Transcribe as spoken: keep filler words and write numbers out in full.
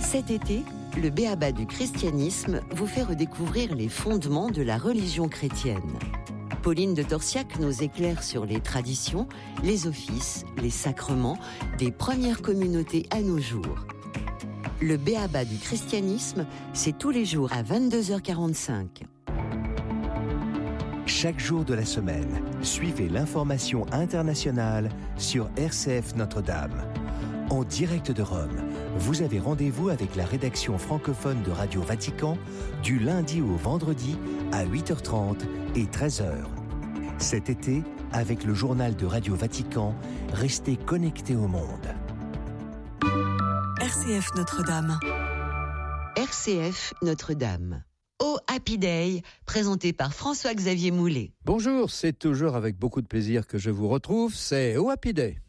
Cet été, le B.A.B.A. du christianisme vous fait redécouvrir les fondements de la religion chrétienne. Pauline de Torsiac nous éclaire sur les traditions, les offices, les sacrements des premières communautés à nos jours. Le B.A.B.A. du christianisme, c'est tous les jours à vingt-deux heures quarante-cinq. Chaque jour de la semaine, suivez l'information internationale sur R C F Notre-Dame. En direct de Rome, vous avez rendez-vous avec la rédaction francophone de Radio Vatican du lundi au vendredi à huit heures trente et treize heures. Cet été, avec le journal de Radio Vatican, restez connectés au monde. R C F Notre-Dame. R C F Notre-Dame. Oh Happy Day, présenté par François-Xavier Moulet. Bonjour, c'est toujours avec beaucoup de plaisir que je vous retrouve, c'est Oh Happy Day.